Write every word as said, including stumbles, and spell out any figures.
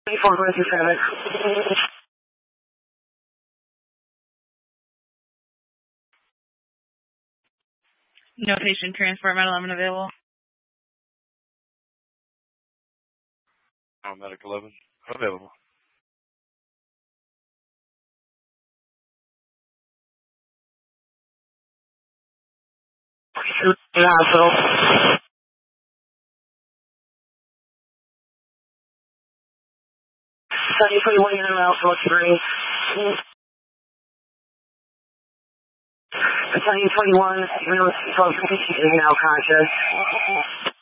twenty-four going through traffic. Notation transport med eleven available. Oh, medic eleven available. In the hospital. seventy twenty-one in and out, four three. Battalion twenty-one, twelve fifty is now conscious.